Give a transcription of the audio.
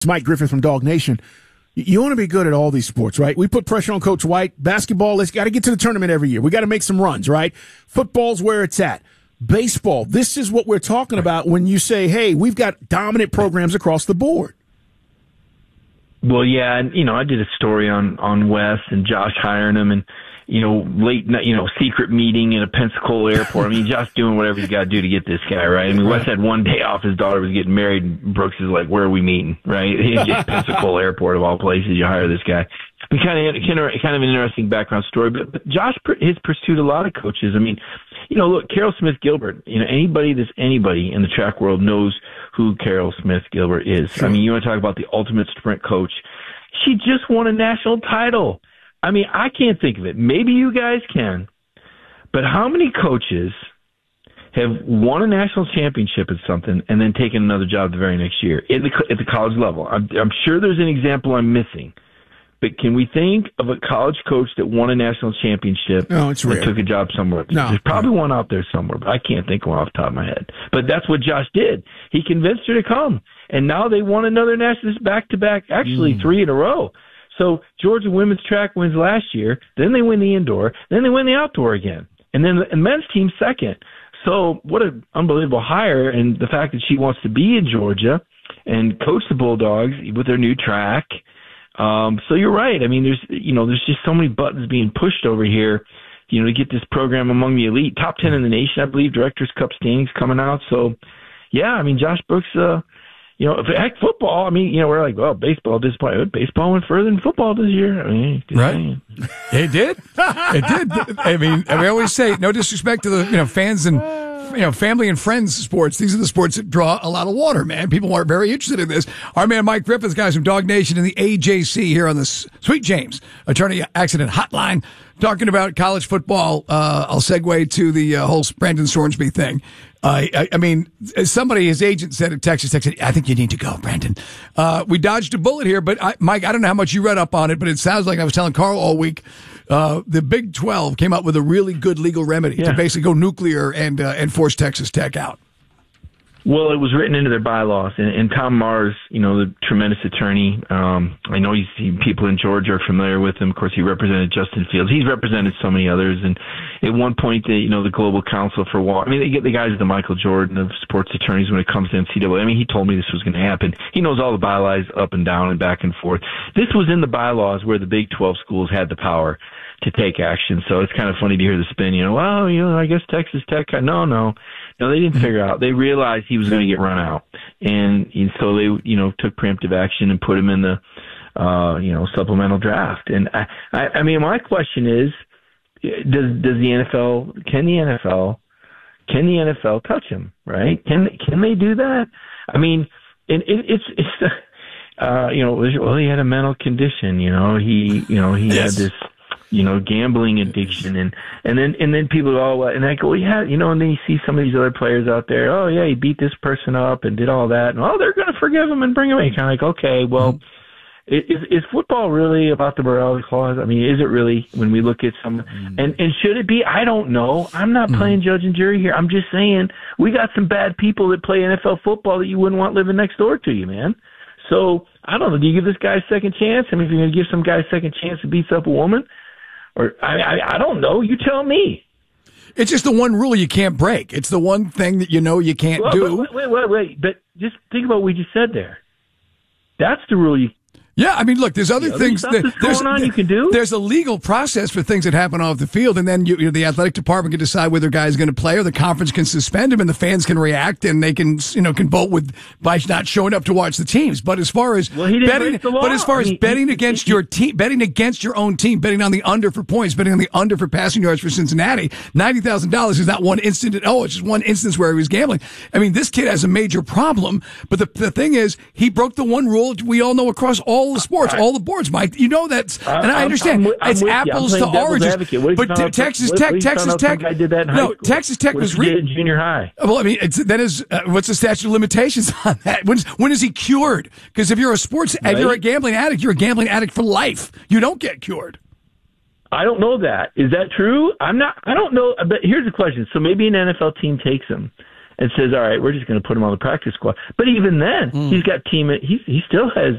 It's Mike Griffith from Dog Nation. You want to be good at all these sports, right? We put pressure on Coach White. Basketball, let's got to get to the tournament every year. We got to make some runs, right? Football's where it's at. Baseball, this is what we're talking about when you say, hey, we've got dominant programs across the board. Well, yeah, and, I did a story on Wes and Josh hiring him and, late night, secret meeting in a Pensacola airport. I mean, Josh doing whatever he's got to do to get this guy, right? I mean, Wes had one day off. His daughter was getting married. And Brooks is like, where are we meeting, right? Just Pensacola airport of all places. You hire this guy. It's kind of an interesting background story. But Josh has pursued a lot of coaches. I mean, look, Carol Smith Gilbert, anybody in the track world knows who Carol Smith Gilbert is. Sure. I mean, you want to talk about the ultimate sprint coach. She just won a national title. I mean, I can't think of it. Maybe you guys can. But how many coaches have won a national championship at something and then taken another job the very next year at the college level? I'm sure there's an example I'm missing. But can we think of a college coach that won a national championship and took a job somewhere? No. There's probably one out there somewhere, but I can't think of one off the top of my head. But that's what Josh did. He convinced her to come. And now they won another national, back-to-back, actually 3 in a row. So Georgia women's track wins last year. Then they win the indoor. Then they win the outdoor again. And then the men's team second. So what an unbelievable hire. And the fact that she wants to be in Georgia and coach the Bulldogs with their new track. So you're right. I mean, there's just so many buttons being pushed over here, to get this program among the elite. Top 10 in the nation, I believe, Directors' Cup standings coming out. So, yeah, I mean, Josh Brooks, heck, football, I mean, we're like, well, baseball disappointed. Baseball went further than football this year. I mean, right. Saying. It did. It did. I mean, we always say, no disrespect to the, fans and, family and friends sports. These are the sports that draw a lot of water, man. People are very interested in this. Our man Mike Griffith, guys from Dog Nation and the AJC here on the Sweet James Attorney Accident Hotline, talking about college football. I'll segue to the whole Brandon Sorensby thing. I mean, somebody, his agent said at Texas Tech, I think you need to go, Brandon. We dodged a bullet here, but Mike, I don't know how much you read up on it, but it sounds like I was telling Carl all week. The Big 12 came up with a really good legal remedy to basically go nuclear and force Texas Tech out. Well, it was written into their bylaws, and Tom Mars, the tremendous attorney, I know people in Georgia are familiar with him. Of course, he represented Justin Fields. He's represented so many others, and at one point, the Global Council for Water. I mean, they get the guys the Michael Jordan of sports attorneys when it comes to NCAA. I mean, he told me this was going to happen. He knows all the bylaws up and down and back and forth. This was in the bylaws where the Big 12 schools had the power to take action. So it's kind of funny to hear the spin, I guess Texas Tech. No, they didn't figure out. They realized he was going to get run out. And so they, took preemptive action and put him in the, supplemental draft. And I mean, my question is, can the NFL touch him, right? Can they do that? I mean, it's he had a mental condition, he had this, gambling addiction and then people go, and I go, yeah, and then you see some of these other players out there, oh yeah, he beat this person up and did all that, and they're going to forgive him and bring him in. Kind of like, okay, well, is football really about the morality clause? I mean, is it really when we look at some, and should it be? I don't know. I'm not playing judge and jury here. I'm just saying we got some bad people that play NFL football that you wouldn't want living next door to you, man. So I don't know. Do you give this guy a second chance? I mean, if you're going to give some guy a second chance to beat up a woman, or I don't know. You tell me. It's just the one rule you can't break. It's the one thing that you can't do. Wait. But just think about what we just said there. That's the rule you. Yeah, I mean, look, there's other things you can do. There's a legal process for things that happen off the field, and then the athletic department can decide whether a guy's going to play, or the conference can suspend him, and the fans can react, and they can can vote by not showing up to watch the teams. But as far as betting against your team, betting against your own team, betting on the under for points, betting on the under for passing yards for Cincinnati, $90,000 is not one instant. It's just one instance where he was gambling. I mean, this kid has a major problem. But the thing is, he broke the one rule we all know across all the sports, all the boards, Mike. That's, and I understand it's apples to oranges. But Texas Tech. No, Texas Tech was in junior high. Well, I mean, what's the statute of limitations on that? When is he cured? Because if you're if you're a gambling addict, you're a gambling addict for life. You don't get cured. I don't know that. Is that true? I don't know. But here's the question. So maybe an NFL team takes him. and says, all right, we're just going to put him on the practice squad. But even then, he's got he still has